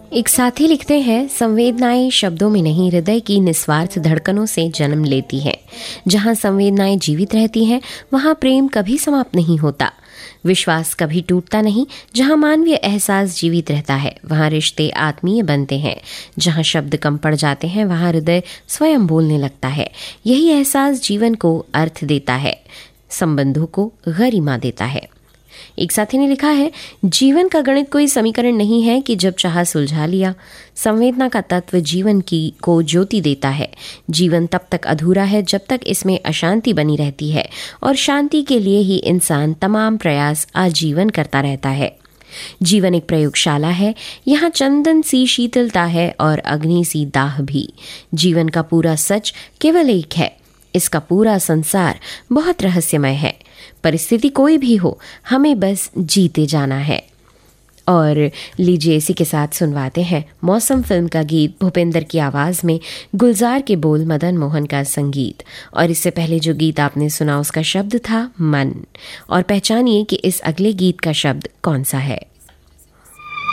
एक साथी लिखते हैं, संवेदनाएं शब्दों में नहीं हृदय की निस्वार्थ धड़कनों से जन्म लेती हैं। जहां संवेदनाएं जीवित रहती हैं वहां प्रेम कभी समाप्त नहीं होता, विश्वास कभी टूटता नहीं। जहां मानवीय एहसास जीवित रहता है वहां रिश्ते आत्मीय बनते हैं। जहां शब्द कम पड़ जाते हैं वहां हृदय स्वयं बोलने लगता है। यही एहसास जीवन को अर्थ देता है, संबंधों को गरिमा देता है। एक साथी ने लिखा है, जीवन का गणित कोई समीकरण नहीं है कि जब चाहा सुलझा लिया। संवेदना का तत्व जीवन को ज्योति देता है। जीवन तब तक अधूरा है जब तक इसमें अशांति बनी रहती है, और शांति के लिए ही इंसान तमाम प्रयास आजीवन करता रहता है। जीवन एक प्रयोगशाला है, यहाँ चंदन सी शीतलता है और अग्नि सी दाह भी। जीवन का पूरा सच केवल एक है, इसका पूरा संसार बहुत रहस्यमय है। परिस्थिति कोई भी हो, हमें बस जीते जाना है। और लीजिए इसी के साथ सुनवाते हैं मौसम फिल्म का गीत, भूपेंद्र की आवाज़ में, गुलजार के बोल, मदन मोहन का संगीत। और इससे पहले जो गीत आपने सुना उसका शब्द था मन। और पहचानिए कि इस अगले गीत का शब्द कौन सा है।